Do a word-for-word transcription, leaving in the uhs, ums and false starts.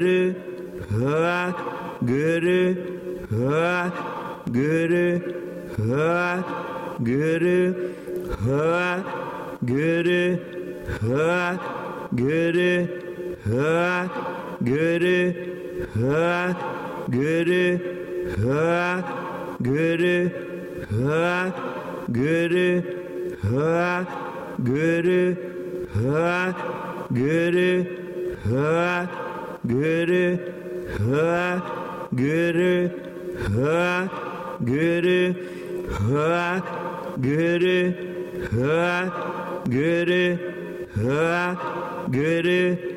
ha, guru, ha, guru, ha, guru, ha, guru, ha, guru, ha, guru, ha, guru, ha, guru, ha, guru, ha, guru, ha, guru, ha, guru, ha, guru, ha, guru, ha, guru, ha, guru, ha, guru,